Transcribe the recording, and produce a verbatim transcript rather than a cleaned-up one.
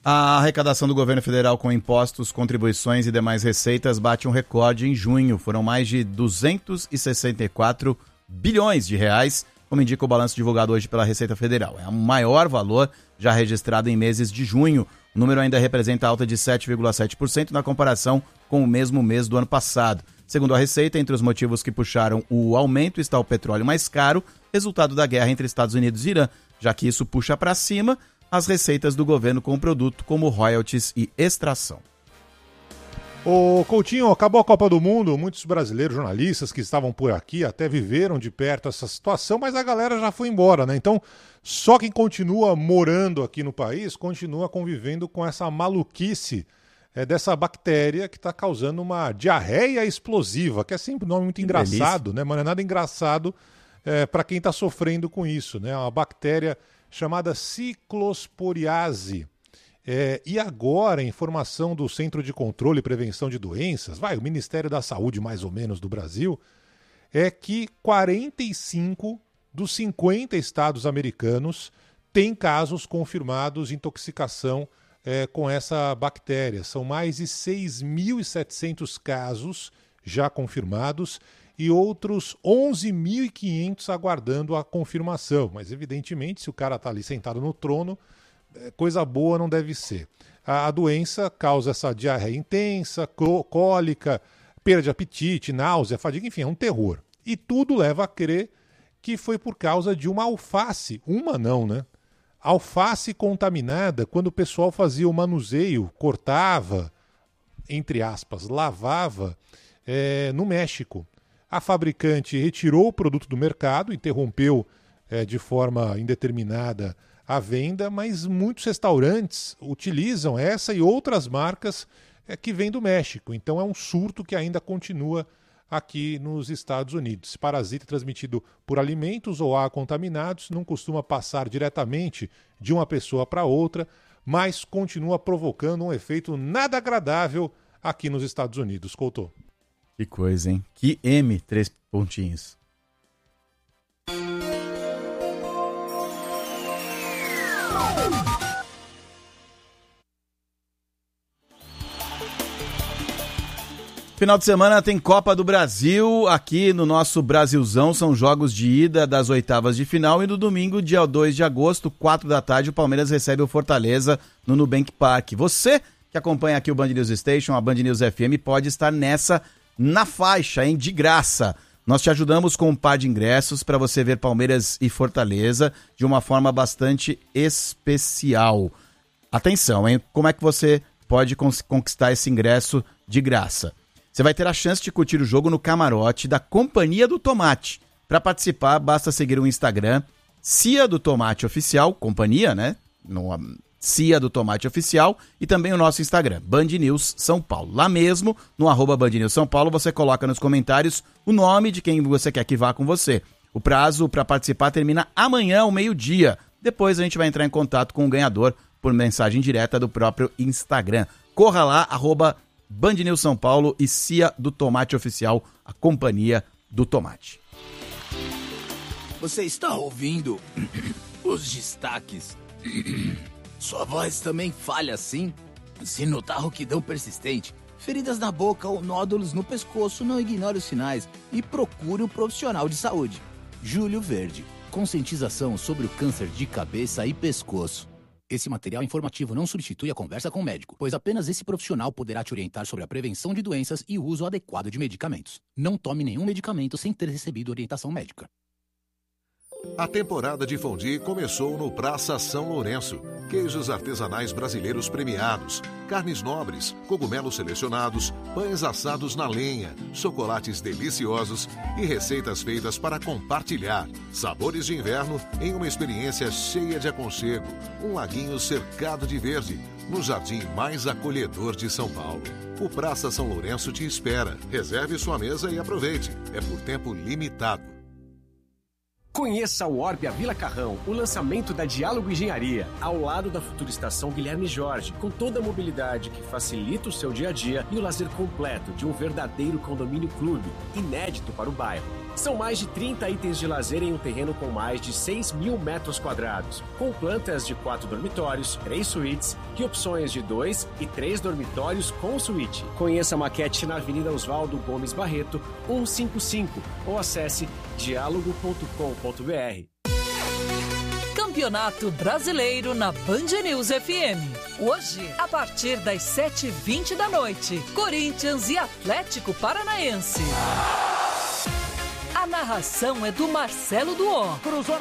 A arrecadação do governo federal com impostos, contribuições e demais receitas bate um recorde em junho. Foram mais de duzentos e sessenta e quatro bilhões de reais, como indica o balanço divulgado hoje pela Receita Federal. É o maior valor já registrado em meses de junho. O número ainda representa alta de sete vírgula sete por cento na comparação com o mesmo mês do ano passado. Segundo a Receita, entre os motivos que puxaram o aumento está o petróleo mais caro, resultado da guerra entre Estados Unidos e Irã, já que isso puxa para cima as receitas do governo com o produto, como royalties e extração. Ô Coutinho, acabou a Copa do Mundo, muitos brasileiros jornalistas que estavam por aqui até viveram de perto essa situação, mas a galera já foi embora, né? Então, só quem continua morando aqui no país continua convivendo com essa maluquice é, dessa bactéria que está causando uma diarreia explosiva, que é sempre um nome muito que engraçado, delícia. Né? Mas não é nada engraçado é, para quem está sofrendo com isso, né? Uma bactéria chamada ciclosporiase. É, e agora, a informação do Centro de Controle e Prevenção de Doenças, vai, o Ministério da Saúde, mais ou menos, do Brasil, é que quarenta e cinco dos cinquenta estados americanos têm casos confirmados de intoxicação é, com essa bactéria. São mais de seis mil e setecentos casos já confirmados e outros onze mil e quinhentos aguardando a confirmação. Mas, evidentemente, se o cara está ali sentado no trono, coisa boa não deve ser. A, a doença causa essa diarreia intensa, cólica, perda de apetite, náusea, fadiga, enfim, é um terror. E tudo leva a crer que foi por causa de uma alface, uma não, né? Alface contaminada, quando o pessoal fazia o manuseio, cortava, entre aspas, lavava, é, no México. A fabricante retirou o produto do mercado, interrompeu é, de forma indeterminada a venda, mas muitos restaurantes utilizam essa e outras marcas é, que vêm do México. Então é um surto que ainda continua aqui nos Estados Unidos. Esse parasita transmitido por alimentos ou ar contaminados não costuma passar diretamente de uma pessoa para outra, mas continua provocando um efeito nada agradável aqui nos Estados Unidos. Couto. Que coisa, hein? Que M, três pontinhos. Final de semana tem Copa do Brasil, aqui no nosso Brasilzão, são jogos de ida das oitavas de final e no domingo, dia dois de agosto, quatro da tarde, o Palmeiras recebe o Fortaleza no Nubank Park. Você que acompanha aqui o Band News Station, a Band News F M, pode estar nessa na faixa, hein, de graça. Nós te ajudamos com um par de ingressos para você ver Palmeiras e Fortaleza de uma forma bastante especial. Atenção, hein? Como é que você pode conquistar esse ingresso de graça? Você vai ter a chance de curtir o jogo no camarote da Companhia do Tomate. Para participar, basta seguir o Instagram Cia do Tomate Oficial, companhia, né? No Cia do Tomate Oficial, e também o nosso Instagram, Band News São Paulo. Lá mesmo, no arroba Band News São Paulo, você coloca nos comentários o nome de quem você quer que vá com você. O prazo para participar termina amanhã ao meio-dia. Depois a gente vai entrar em contato com o ganhador por mensagem direta do próprio Instagram. Corra lá, arroba Band News São Paulo e Cia do Tomate Oficial, a Companhia do Tomate. Você está ouvindo os destaques? Sua voz também falha assim? Se notar rouquidão persistente, feridas na boca ou nódulos no pescoço, não ignore os sinais e procure um profissional de saúde. Júlio Verde, conscientização sobre o câncer de cabeça e pescoço. Esse material informativo não substitui a conversa com o médico, pois apenas esse profissional poderá te orientar sobre a prevenção de doenças e o uso adequado de medicamentos. Não tome nenhum medicamento sem ter recebido orientação médica. A temporada de fondue começou no Praça São Lourenço. Queijos artesanais brasileiros premiados, carnes nobres, cogumelos selecionados, pães assados na lenha, chocolates deliciosos e receitas feitas para compartilhar. Sabores de inverno em uma experiência cheia de aconchego. Um laguinho cercado de verde, no jardim mais acolhedor de São Paulo. O Praça São Lourenço te espera. Reserve sua mesa e aproveite. É por tempo limitado. Conheça o Orbia Vila Carrão, o lançamento da Diálogo Engenharia, ao lado da futura estação Guilherme Jorge, com toda a mobilidade que facilita o seu dia a dia e o lazer completo de um verdadeiro condomínio clube, inédito para o bairro. São mais de trinta itens de lazer em um terreno com mais de seis mil metros quadrados, com plantas de quatro dormitórios, três suítes e opções de dois e três dormitórios com suíte. Conheça a maquete na Avenida Oswaldo Gomes Barreto, cento e cinquenta e cinco, ou acesse diálogo ponto com ponto b r. Campeonato Brasileiro na Band News F M. Hoje, a partir das sete e vinte da noite, Corinthians e Atlético Paranaense. A narração é do Marcelo Duó.